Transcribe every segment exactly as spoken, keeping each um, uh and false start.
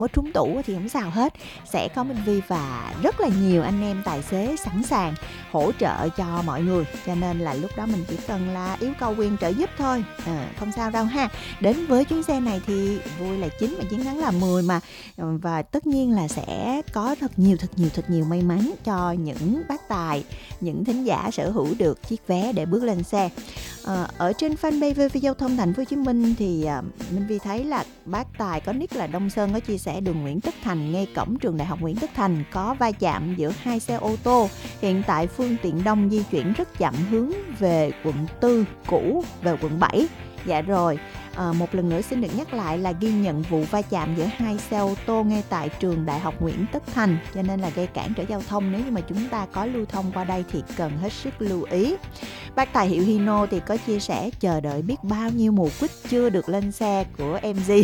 có trúng tủ thì không sao hết, sẽ có Minh Vi và rất là nhiều anh em tài xế sẵn sàng hỗ trợ cho mọi người, cho nên là lúc đó mình chỉ cần là yêu cầu quyền trợ giúp thôi, à, không sao đâu ha. Đến với chuyến xe này thì vui là chín và chiến thắng là mười mà, và tất nhiên là sẽ có thật nhiều thật nhiều thật nhiều may mắn cho những bác tài, những thính giả sở hữu được chiếc vé để bước lên xe. À, ở trên fanpage vê vê Giao thông Thành phố Hồ Chí Minh thì à, Minh Vi thấy là bác tài có nick là Đông Sơn có chia sẻ đường Nguyễn Tất Thành ngay cổng trường Đại học Nguyễn Tất Thành có va chạm giữa hai xe ô tô. Hiện tại phương tiện đông di chuyển rất chậm hướng về quận tư cũ về quận bảy. Dạ rồi, à, một lần nữa xin được nhắc lại là ghi nhận vụ va chạm giữa hai xe ô tô ngay tại trường Đại học Nguyễn Tất Thành, cho nên là gây cản trở giao thông. Nếu như mà chúng ta có lưu thông qua đây thì cần hết sức lưu ý. Bác tài hiệu Hino thì có chia sẻ chờ đợi biết bao nhiêu mùa quýt chưa được lên xe của em giê.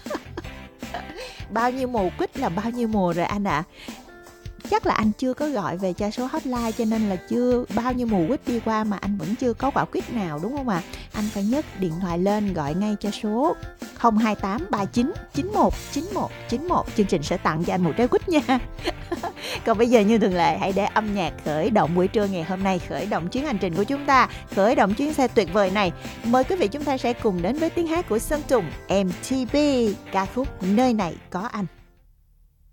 Bao nhiêu mùa quýt là bao nhiêu mùa rồi anh ạ? À? Chắc là anh chưa có gọi về cho số hotline, cho nên là chưa bao nhiêu mùa quýt đi qua mà anh vẫn chưa có quả quýt nào, đúng không ạ? À? Anh phải nhấc điện thoại lên gọi ngay cho số không hai tám ba chín chín một chín một chín một, chương trình sẽ tặng cho anh một trái quýt nha. Còn bây giờ như thường lệ, hãy để âm nhạc khởi động buổi trưa ngày hôm nay, khởi động chuyến hành trình của chúng ta, khởi động chuyến xe tuyệt vời này. Mời quý vị chúng ta sẽ cùng đến với tiếng hát của Sơn Tùng, em tê pê, ca khúc Nơi Này Có Anh.